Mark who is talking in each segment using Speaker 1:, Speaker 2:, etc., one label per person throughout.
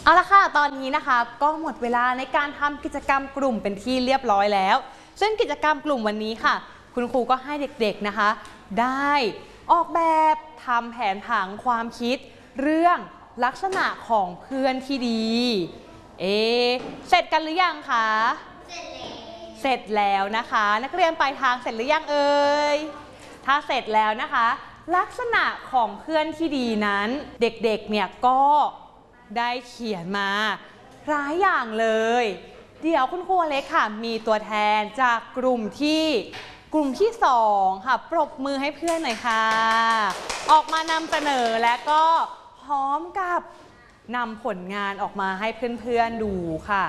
Speaker 1: เอาละค่ะตอนนี้นะคะก็หมดเวลาในการทำกิจกรรมกลุ่มเป็นที่เรียบร้อยแล้วซึ่งกิจกรรมกลุ่มวันนี้ค่ะคุณครูก็ให้เด็กๆนะคะได้ออกแบบทำแผนผังความคิดเรื่องลักษณะของเพื่อนที่ดีเสร็จกันหรือยังคะเสร็จแล้วนะคะนักเรียนปลายทางเสร็จหรือยังเอ่ยถ้าเสร็จแล้วนะคะลักษณะของเพื่อนที่ดีนั้นเด็กๆเนี่ยก็ได้เขียนมาหลายอย่างเลยเดี๋ยวคุณครูเล็กค่ะมีตัวแทนจากกลุ่มที่2ค่ะปรบมือให้เพื่อนหน่อยค่ะออกมานำเสนอและก็พร้อมกับนำผลงานออกมาให้เพื่อนๆดูค่ะ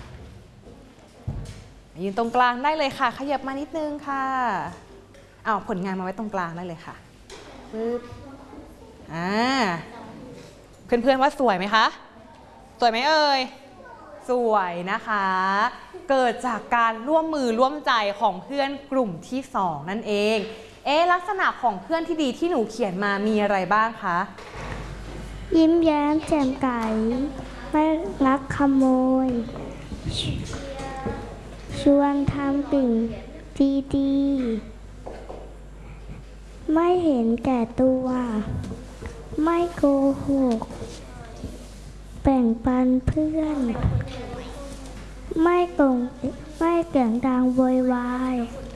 Speaker 1: ยืนตรงกลางได้เลยค่ะขยับมานิดนึงค่ะเอาผลงานมาไว้ตรงกลางได้เลยค่ะปึ๊บเพื่อนๆว่าสวยไหมคะสวยไหมเอ่ยสวยนะคะเกิดจากการร่วมมือร่วมใจของเพื่อนกลุ่มที่2นั่นเองลักษณะของเพื่อนที่ดีที่หนูเขียนมามีอะไรบ้างคะ
Speaker 2: ยิ้มแย้มแจ่มใสไม่ลักขโมยชวนทำสิ่งดีๆไม่เห็นแก่ตัวไม่โกหกแบ่งปันเพื่อนไม่เสียงดังโวยวาย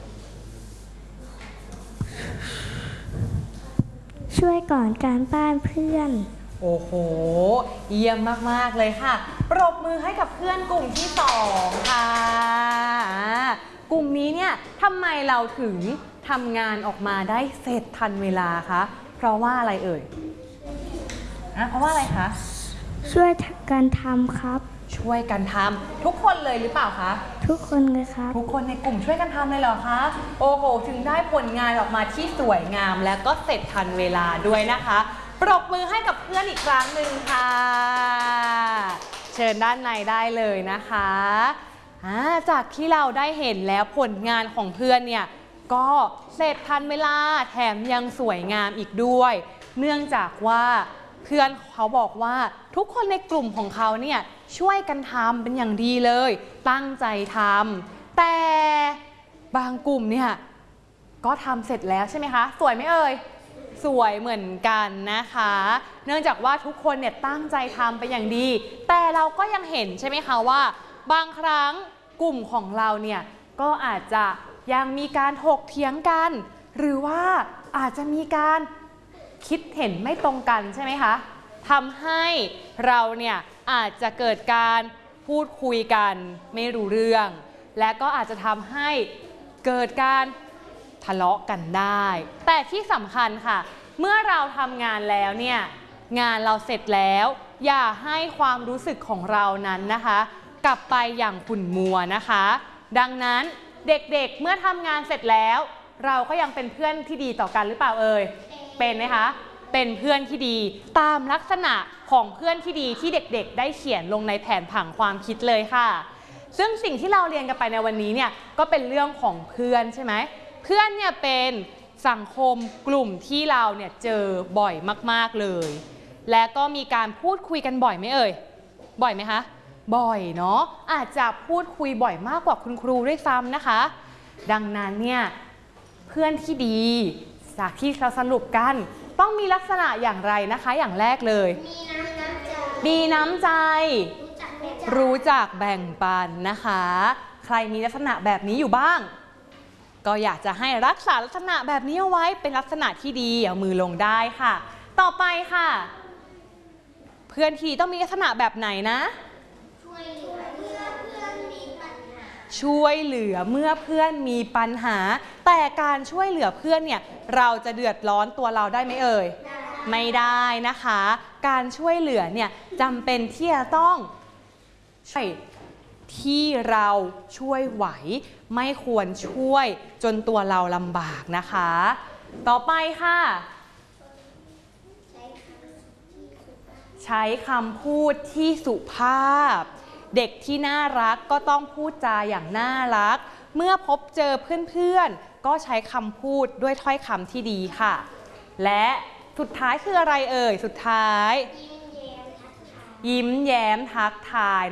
Speaker 2: ช่วยก่อนการบ้านเพื่อน
Speaker 1: โอ้โหเยี่ยมมากๆเลยค่ะปรบมือให้กับเพื่อนกลุ่มที่2ค่ะกลุ่มนี้เนี่ยทำไมเราถึงทำงานออกมาได้เสร็จทันเวลาคะเพราะว่าอะไรเอ่ยเพราะว่าอะไรคะ
Speaker 2: ช่วยกันทำครับ
Speaker 1: ช่วยกันทำทุกคนเลยหรือเปล่าคะ
Speaker 2: ทุกคนเลยครับ
Speaker 1: ทุกคนในกลุ่มช่วยกันทำเลยเหรอคะโอ้โหถึงได้ผลงานออกมาที่สวยงามและก็เสร็จทันเวลาด้วยนะคะปรบมือให้กับเพื่อนอีกครั้งหนึ่งค่ะเชิญด้านในได้เลยนะคะจากที่เราได้เห็นแล้วผลงานของเพื่อนเนี่ยก็เสร็จทันเวลาแถมยังสวยงามอีกด้วยเนื่องจากว่าเพื่อนเขาบอกว่าทุกคนในกลุ่มของเขาเนี่ยช่วยกันทำเป็นอย่างดีเลยตั้งใจทำแต่บางกลุ่มเนี่ยก็ทำเสร็จแล้วใช่ไหมคะสวยไหมเอ่ยสวยเหมือนกันนะคะเนื่องจากว่าทุกคนเนี่ยตั้งใจทำเป็นอย่างดีแต่เราก็ยังเห็นใช่ไหมคะว่าบางครั้งกลุ่มของเราเนี่ยก็อาจจะยังมีการถกเถียงกันหรือว่าอาจจะมีการคิดเห็นไม่ตรงกันใช่ไหมคะทำให้เราเนี่ยอาจจะเกิดการพูดคุยกันไม่รู้เรื่องและก็อาจจะทำให้เกิดการทะเลาะกันได้แต่ที่สำคัญค่ะเมื่อเราทำงานแล้วเนี่ยงานเราเสร็จแล้วอย่าให้ความรู้สึกของเรานั้นนะคะกลับไปอย่างขุ่นมัวนะคะดังนั้นเด็กๆเมื่อทำงานเสร็จแล้วเราก็ยังเป็นเพื่อนที่ดีต่อกันหรือเปล่าเอ่ยเป็นไหมคะเป็นเพื่อนที่ดีตามลักษณะของเพื่อนที่ดีที่เด็กๆได้เขียนลงในแผนผังความคิดเลยค่ะซึ่งสิ่งที่เราเรียนกันไปในวันนี้เนี่ยก็เป็นเรื่องของเพื่อนใช่ไหมเพื่อนเนี่ยเป็นสังคมกลุ่มที่เราเนี่ยเจอบ่อยมากๆเลยและก็มีการพูดคุยกันบ่อยไหมเอ่ยบ่อยไหมคะบ่อยเนาะอาจจะพูดคุยบ่อยมากกว่าคุณครูด้วยซ้ำนะคะดังนั้นเนี่ยเพื่อนที่ดีจากที่เราสรุปกันต้องมีลักษณะอย่างไรนะคะอย่างแรกเลยมีน้ำใจรู้จักแบ่งปันนะคะใครมีลักษณะแบบนี้อยู่บ้างก็อยากจะให้รักษาลักษณะแบบนี้เอาไว้เป็นลักษณะที่ดีเอามือลงได้ค่ะต่อไปค่ะเพื่อนที่ต้องมีลักษณะแบบไหนนะช่วยเหลือเมื่อเพื่อนมีปัญหาแต่การช่วยเหลือเพื่อนเนี่ยเราจะเดือดร้อนตัวเราได้ไหมเอ่ยไม่ได้นะคะการช่วยเหลือเนี่ยจำเป็นที่จะต้องใช่ที่เราช่วยไหวไม่ควรช่วยจนตัวเราลำบากนะคะต่อไปค่ะใช้คำพูดที่สุภาพเด็กที่น่ารักก็ต้องพูดจาอย่างน่ารักเมื่อพบเจอเพื่อนๆก็ใช้คำพูดด้วยถ้อยคำที่ดีค่ะและสุดท้ายคืออะไรเอ่ยสุดท้ายยิ้มแย้มทักทาย